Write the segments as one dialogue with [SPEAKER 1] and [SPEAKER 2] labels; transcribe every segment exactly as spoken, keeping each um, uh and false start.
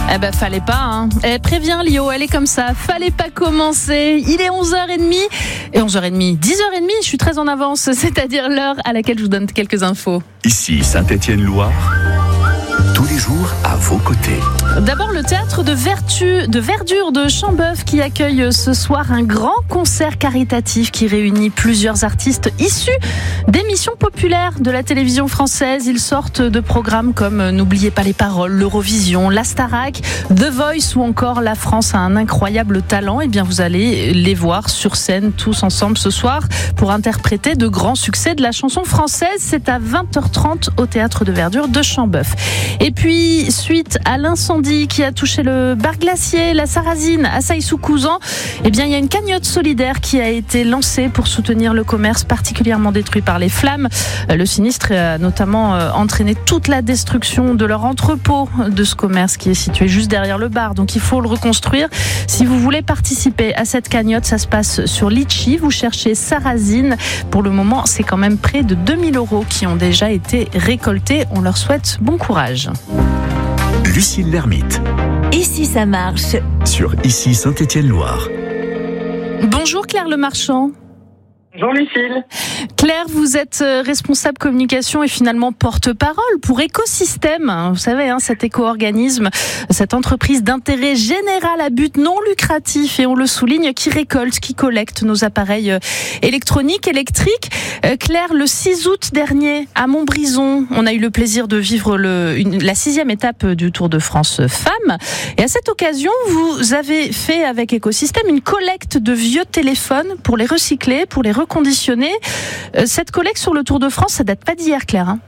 [SPEAKER 1] Eh ben, fallait pas, hein. Elle prévient Lio, elle est comme ça. Fallait pas commencer. Il est onze heures trente et onze heures trente, dix heures trente, je suis très en avance, c'est-à-dire l'heure à laquelle je vous donne quelques infos.
[SPEAKER 2] Ici Saint-Étienne-Loire, tous les jours à vos côtés.
[SPEAKER 1] D'abord, le théâtre de, Vertu, de Verdure de Chambeuf qui accueille ce soir un grand concert caritatif qui réunit plusieurs artistes issus d'émissions populaires de la télévision française. Ils sortent de programmes comme N'oubliez pas les paroles, l'Eurovision, la Starac, The Voice ou encore La France a un incroyable talent. Eh bien, vous allez les voir sur scène tous ensemble ce soir pour interpréter de grands succès de la chanson française. C'est à vingt heures trente au théâtre de Verdure de Chambeuf. Et puis, suite à l'incendie qui a touché le bar glacier, la Sarrazine à Saï-sous-Couzan, eh bien, il y a une cagnotte solidaire qui a été lancée pour soutenir le commerce particulièrement détruit par les flammes. Le sinistre a notamment entraîné toute la destruction de leur entrepôt de ce commerce qui est situé juste derrière le bar. Donc, il faut le reconstruire. Si vous voulez participer à cette cagnotte, ça se passe sur Litchi. Vous cherchez Sarrazine. Pour le moment, c'est quand même près de deux mille euros qui ont déjà été récoltés. On leur souhaite bon courage.
[SPEAKER 2] Lucille Lermite.
[SPEAKER 3] Ici ça marche.
[SPEAKER 2] Sur Ici Saint-Étienne-Loire.
[SPEAKER 1] Bonjour Claire Lemarchand.
[SPEAKER 4] Bonjour Lucille.
[SPEAKER 1] Claire, vous êtes responsable communication et finalement porte-parole pour Écosystème. Vous savez, hein, cet éco-organisme, cette entreprise d'intérêt général à but non lucratif, et on le souligne, qui récolte, qui collecte nos appareils électroniques, électriques. Euh, Claire, le six août dernier, à Montbrison, on a eu le plaisir de vivre le, une, la sixième étape du Tour de France Femmes. Et à cette occasion, vous avez fait avec Écosystème une collecte de vieux téléphones pour les recycler, pour les reconditionner. Cette collecte sur le Tour de France, ça date pas d'hier, Claire, hein?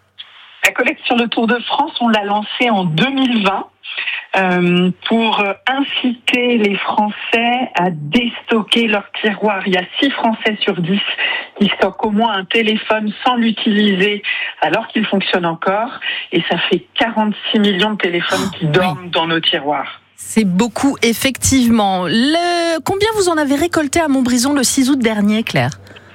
[SPEAKER 4] La collecte sur le Tour de France, on l'a lancée en deux mille vingt euh, pour inciter les Français à déstocker leurs tiroirs. Il y a six Français sur dix qui stockent au moins un téléphone sans l'utiliser alors qu'il fonctionne encore. Et ça fait quarante-six millions de téléphones qui dorment oui. dans nos tiroirs.
[SPEAKER 1] C'est beaucoup, effectivement. Le... Combien vous en avez récolté à Montbrison le six août dernier, Claire ?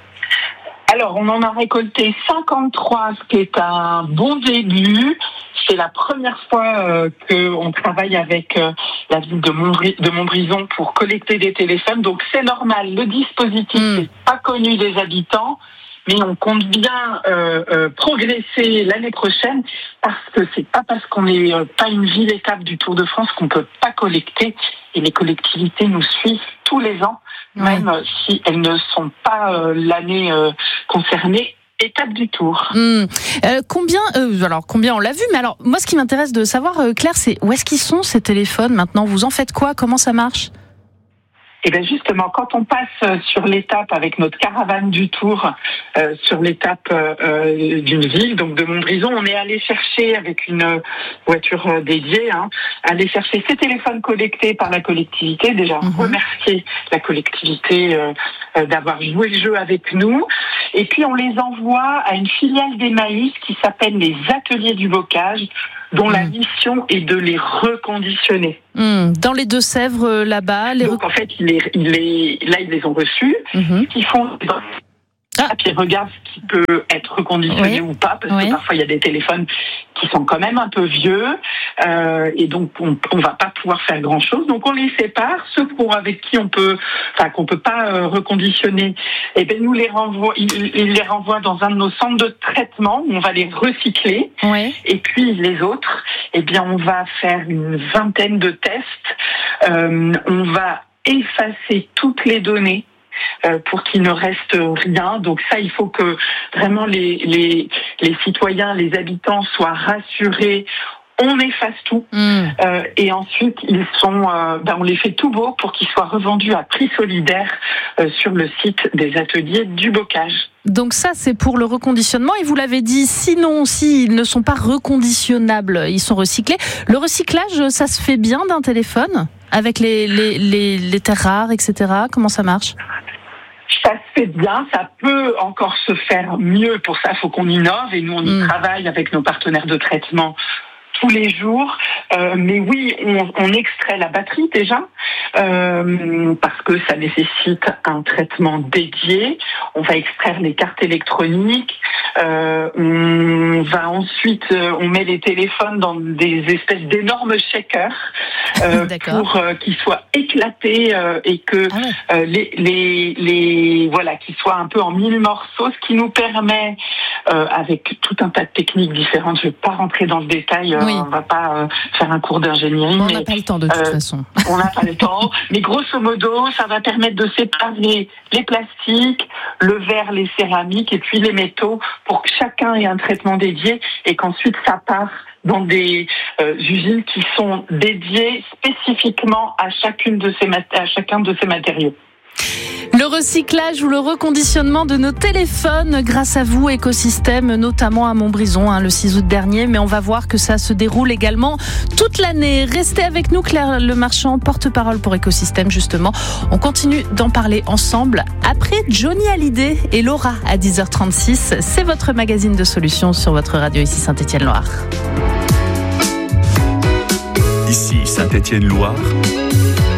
[SPEAKER 4] Alors, on en a récolté cinquante-trois, ce qui est un bon début. C'est la première fois euh, qu'on travaille avec euh, la ville de, Montbri- de Montbrison pour collecter des téléphones. Donc, c'est normal. Le dispositif n'est mmh. pas connu des habitants. Mais on compte bien euh, euh, progresser l'année prochaine parce que c'est pas parce qu'on n'est euh, pas une ville étape du Tour de France qu'on peut pas collecter, et les collectivités nous suivent tous les ans, ouais. même euh, si elles ne sont pas euh, l'année euh, concernée. Étape du Tour.
[SPEAKER 1] Mmh. Euh, combien euh, Alors combien on l'a vu, mais alors moi ce qui m'intéresse de savoir, euh, Claire, c'est où est-ce qu'ils sont ces téléphones maintenant ? Vous en faites quoi ? Comment ça marche ?
[SPEAKER 4] Et bien justement, quand on passe sur l'étape avec notre caravane du Tour, euh, sur l'étape euh, d'une ville, donc de Montbrison, on est allé chercher avec une voiture euh, dédiée, hein, aller chercher ces téléphones collectés par la collectivité, déjà mmh. remercier la collectivité euh, euh, d'avoir joué le jeu avec nous, et puis on les envoie à une filiale d'Emmaüs qui s'appelle les Ateliers du Bocage, dont mmh. la mission est de les reconditionner.
[SPEAKER 1] Mmh. Dans les Deux-Sèvres, là-bas... Les...
[SPEAKER 4] Donc en fait, ils les, ils les, là, ils les ont reçus. Mmh. Ils font... Ah. Puis ils regardent ce qui peut être reconditionné oui. ou pas, parce oui. que parfois il y a des téléphones qui sont quand même un peu vieux, euh, et donc on, on va pas pouvoir faire grand chose. Donc on les sépare, ceux pour avec qui on peut, enfin qu'on peut pas euh, reconditionner, et ben nous les renvoie, ils, ils les renvoient dans un de nos centres de traitement où on va les recycler. Oui. Et puis les autres, eh bien on va faire une vingtaine de tests. Euh, on va effacer toutes les données pour qu'il ne reste rien. Donc ça, il faut que vraiment les, les, les citoyens, les habitants soient rassurés. On efface tout mmh. euh, et ensuite ils sont, euh, ben on les fait tout beau pour qu'ils soient revendus à prix solidaire euh, sur le site des Ateliers du Bocage.
[SPEAKER 1] Donc ça, c'est pour le reconditionnement. Et vous l'avez dit, sinon, s'ils ne sont pas reconditionnables, ils sont recyclés. Le recyclage, ça se fait bien d'un téléphone avec les, les, les, les terres rares, et cetera. Comment ça marche ?
[SPEAKER 4] Ça se fait bien, ça peut encore se faire mieux. Pour ça, il faut qu'on innove, et nous, on y mmh. travaille avec nos partenaires de traitement tous les jours. Euh, mais oui, on, on extrait la batterie déjà, euh, parce que ça nécessite un traitement dédié. On va extraire les cartes électroniques. Euh, on va ensuite, euh, on met les téléphones dans des espèces d'énormes shakers euh, pour euh, qu'ils soient éclatés euh, et que ah ouais. euh, les, les, les, voilà, qu'ils soient un peu en mille morceaux, ce qui nous permet, euh, avec tout un tas de techniques différentes, je ne vais pas rentrer dans le détail, euh, oui. on ne va pas euh, faire un cours d'ingénierie.
[SPEAKER 1] On n'a pas le temps de toute euh, façon.
[SPEAKER 4] On n'a pas le temps, mais grosso modo, ça va permettre de séparer les plastiques, le verre, les céramiques et puis les métaux pour que chacun ait un traitement dédié et qu'ensuite ça part dans des euh, usines qui sont dédiées spécifiquement à chacune de ces mat- à chacun de ces matériaux.
[SPEAKER 1] Le recyclage ou le reconditionnement de nos téléphones grâce à vous, Écosystème, notamment à Montbrison, hein, le six août dernier. Mais on va voir que ça se déroule également toute l'année. Restez avec nous, Claire Lemarchand, porte-parole pour Écosystème, justement. On continue d'en parler ensemble après Johnny Hallyday et Laura à dix heures trente-six. C'est votre magazine de solutions sur votre radio ici Saint-Étienne-Loire.
[SPEAKER 2] Ici Saint-Étienne-Loire.